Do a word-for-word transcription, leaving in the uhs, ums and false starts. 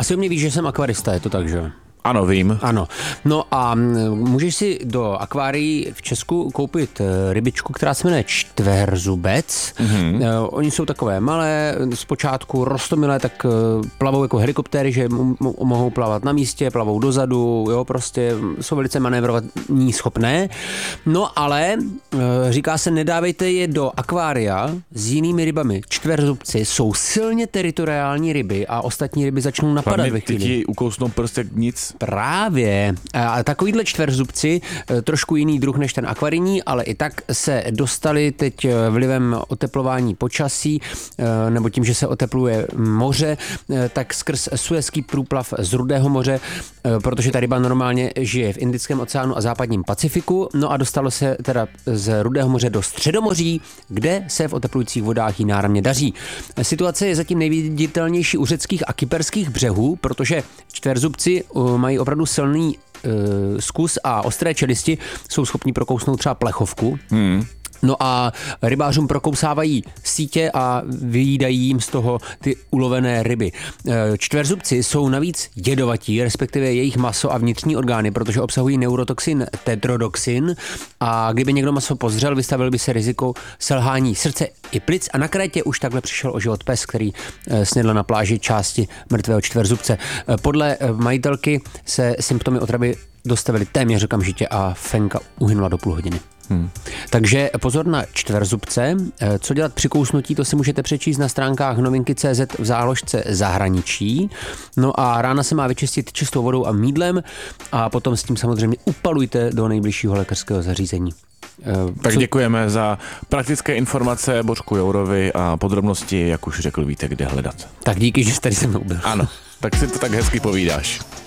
Asi u mě víš, že jsem akvarista, je to tak, že? Ano, vím. Ano. No a můžeš si do akvárií v Česku koupit rybičku, která se jmenuje čtverzubec. Mm-hmm. Uh, oni jsou takové malé, zpočátku roztomilé, tak plavou jako helikoptéry, že m- m- mohou plavat na místě, plavou dozadu, jo, prostě jsou velice manévrovaní schopné. No ale uh, říká se, nedávejte je do akvária s jinými rybami. Čtverzubci jsou silně teritoriální ryby a ostatní ryby začnou napadat ve chvíli. Ty ti ukousnou prostě nic. Právě. A takovýhle čtverzubci, trošku jiný druh než ten akvarijní, ale i tak se dostali teď vlivem oteplování počasí, nebo tím, že se otepluje moře, tak skrz Suezský průplav z Rudého moře, protože ta ryba normálně žije v Indickém oceánu a západním Pacifiku, no a dostalo se teda z Rudého moře do Středomoří, kde se v oteplujících vodách jí náramně daří. Situace je zatím nejviditelnější u řeckých a kyperských břehů, protože čtverzubci mají opravdu silný uh, zkus a ostré čelisti, jsou schopní prokousnout třeba plechovku. Hmm. No a rybářům prokousávají sítě a vyjídají jim z toho ty ulovené ryby. Čtverzubci jsou navíc jedovatí, respektive jejich maso a vnitřní orgány, protože obsahují neurotoxin tetrodoxin a kdyby někdo maso pozřel, vystavil by se riziko selhání srdce i plic a na Krétě už takhle přišel o život pes, který snědl na pláži části mrtvého čtverzubce. Podle majitelky se symptomy otravy dostavily téměř okamžitě a Fenka uhynula do půl hodiny. Hmm. Takže pozor na čtverzubce. Co dělat při kousnutí, to si můžete přečíst na stránkách novinky tečka cé zet v záložce zahraničí. No a rána se má vyčistit čistou vodou a mýdlem a potom s tím samozřejmě upalujte do nejbližšího lékařského zařízení. Tak Co... děkujeme za praktické informace Bořku Jourovi a podrobnosti, jak už řekl, víte, kde hledat. Tak díky, že jste tady se mnou byl. Ano, tak si to tak hezky povídáš.